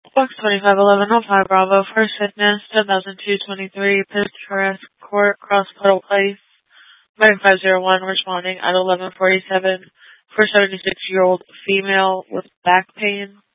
Box 2511 Ohio Bravo, First Fitness, 10,223, Picturesque Court, Cross Puddle Place, 9501, responding at 1147 for 76-year-old female with back pain.